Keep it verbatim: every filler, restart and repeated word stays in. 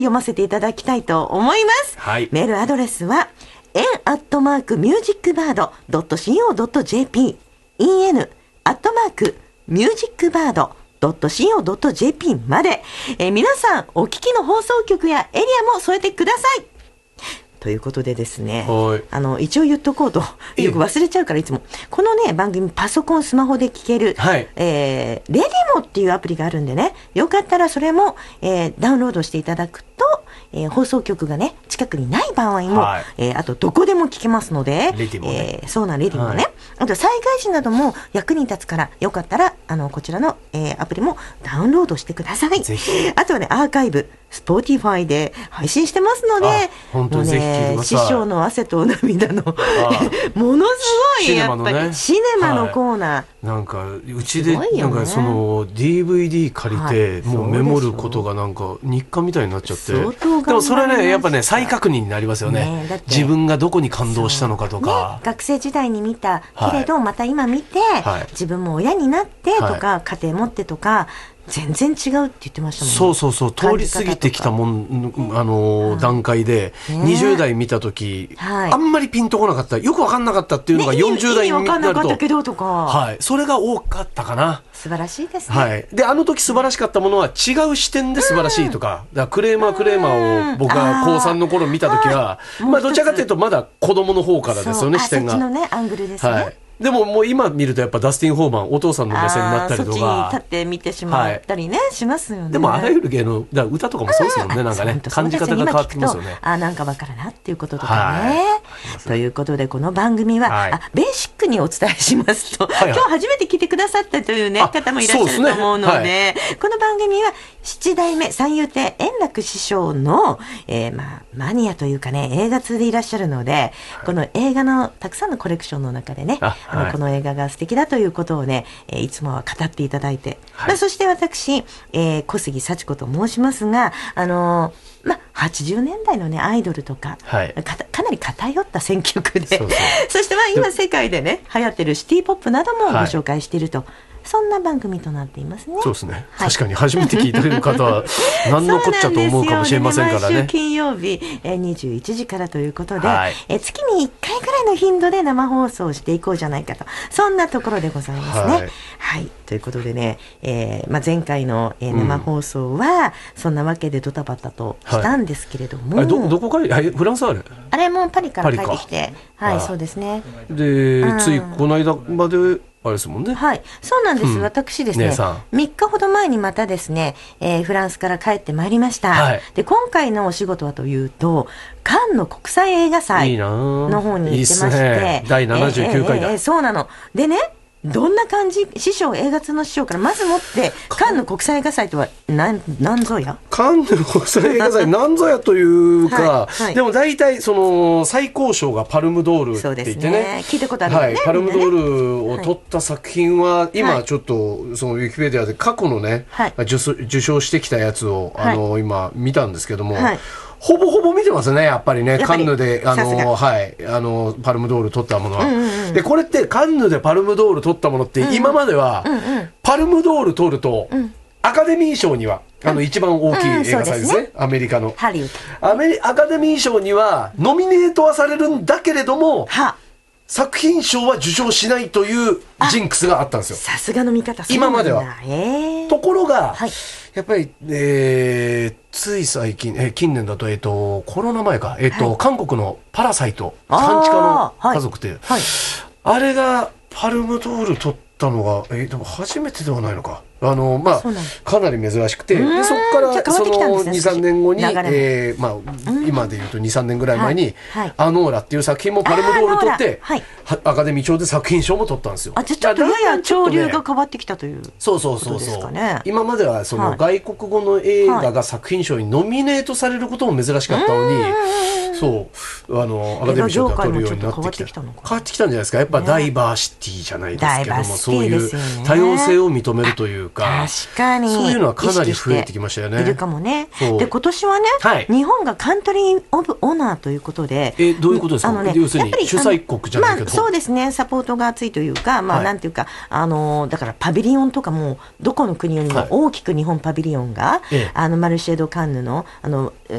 読ませていただきたいと思います。 はい、 メールアドレスは エヌ アットマーク ミュージックバード ドット シーオー ドット ジェーピー エヌ アットマーク ミュージックバード ドット シーオー ドット ジェーピー まで、えー、皆さんお聞きの放送局やエリアも添えてくださいということでですね、あの一応言っとこうと、よく忘れちゃうからいつもこのね番組パソコンスマホで聞ける、 はい、 えー、レディモっていうアプリがあるんでね、よかったらそれも、えー、ダウンロードしていただくと、えー、放送局がね近くにない場合も、はい、えー、あとどこでも聞けますので、 レディモね、 えー、そうなレディモね、はい、あと災害時なども役に立つから、よかったらあのこちらの、えー、アプリもダウンロードしてください。 ぜひ。 あとはねアーカイブSpotify で配信してますので、 本当にぜひ聞いてください。 師匠の汗と涙のものすごいやっぱりシネマの、ね、シネマのコーナー、はい、 なんかうちでなんかその ディーブイディー 借りて、はい、もうメモることがなんか日課みたいになっちゃって、でもそれねやっぱね再確認になりますよ ね, ね自分がどこに感動したのかとか、 ね、学生時代に見たけれど、はい、また今見て、はい、自分も親になってとか、はい、家庭持ってとか全然違うって言ってましたもんね。 そうそうそう、通り過ぎてきたもん、あのー、段階で、ね、にじゅう代見たとき、はい、あんまりピンとこなかった、よく分かんなかったっていうのがよんじゅう代になると、ね、意味分かんなかったけどとか、はい、それが多かったかな。 素晴らしいですね、 はい、であの時素晴らしかったものは違う視点で素晴らしいとか、だからクレーマークレーマーを僕が高さんの頃見た時は、まあどちらかというとまだ子供の方からですよね、視点が。 そっちのねアングルですね、はい、 でももう今見るとやっぱダスティン・ホーマンお父さんの目線になったりとか、そっちに立って見てしまったりね、はい、しますよね。 でもあらゆる芸能だ歌とかもそうですよね、なんかね感じ方が変わってきますよね。 あなんかわかるなっていうこととかね、はい、ということでこの番組は、はい、あベーシックにお伝えしますと、はいはい、今日初めて聞いてくださったという、ね、方もいらっしゃると思うの で, うで、ねはい、この番組は七代目三遊亭円楽師匠の、えーまあ、マニアというかね映画通でいらっしゃるので、はい、この映画のたくさんのコレクションの中でね、あ、あの、はい、この映画が素敵だということをね、えー、いつもは語っていただいて、はい、まあ、そして私、えー、小杉幸子と申しますが、あのーまあ、はちじゅうねんだいの、ね、アイドルとか、はい、か, かなり偏った選曲で、 そうそうそしてまあ今世界で、ね、流行ってるシティポップなどもご紹介していると、はい、そんな番組となっていますね。 そうですね、はい、確かに初めて聞いている方は何のこっちゃと思うかもしれませんからね。 毎週金曜日にじゅういちじからということで、はい、え月にいっかいくらいの頻度で生放送していこうじゃないかと、そんなところでございますね。はい、はい、ということでね、えーまあ、前回の、えー、生放送は、うん、そんなわけでドタバタとしたんですけれども、 はい、ど, どこからフランスあれあれもパリから帰ってきて、はい、そうですね。 で、うん、ついこの間まであれですもんね。 はい、そうなんです、うん、私ですねみっかほど前にまたですね、えー、フランスから帰ってまいりました、はい、で今回のお仕事はというとカンヌ国際映画祭の方に行ってまして、いいね、 だいななじゅうきゅうかいだ、 えーえー、そうなのでね、どんな感じ、師匠映画通の師匠からまずもってカンヌ国際映画祭とは何何ぞやカンヌ国際映画祭何ぞやというか、はいはい、でも大体その最高賞がパルムドールって言って ね, ね聞いたことあるよね、はい、 パルムドールを取った作品は今ちょっとそのウィキペディアで過去のね、はい、受, 受賞してきたやつをあの、はい、今見たんですけども、はい、ほぼほぼ見てますね、やっぱりね、カンヌであの、はい、あのパルムドール取ったものは、うんうんうん、でこれってカンヌでパルムドール取ったものって、うん、今までは、うんうん、パルムドール取ると、うん、アカデミー賞にはあの一番大きい映画祭ですね、うんうん、すねアメリカのハリウッドアメリアカデミー賞にはノミネートはされるんだけれども、は作品賞は受賞しないというジンクスがあったんですよ。 さすがの見方、 今までは。ところが、はい、やっぱり、えー、つい最近、えー、近年だと、えーと、コロナ前か、えーとはい、韓国のパラサイト、半地下の家族って、はいはい、あれがパルムドール取ったのが、えー、でも初めてではないのか。あのまあ、かなり珍しくて、でそこからそのにさんねんごに、えーまあ、今でいうとにさんねんぐらい前に、はいはい、アノーラっていう作品もパルムドール取って、はい、アカデミー賞で作品賞も取ったんですよ。 あ、じゃちょっとやや潮流が変わってきたという、ね、 そうそうそうそう、ね、今まではその外国語の映画が作品賞にノミネートされることも珍しかったのに、そうあのアカデミー賞で取るようになってきた、変わってきたんじゃないですか。やっぱダイバーシティじゃないですけども、ね、そういう多様性を認めるというか、 確かにそういうのはかなり増えてきましたよね。 いるかもね。で今年はね、はい、日本がカントリー・オブ・オナーということで、 えどういうことですか。あの、ね、要するに主催国じゃないけど、 まあ、そうですね、サポートが厚いというか、まあ、なんていうか、はい、あのだからパビリオンとかもどこの国よりも大きく日本パビリオンが、はい、あのマルシェ・ド・カンヌのあの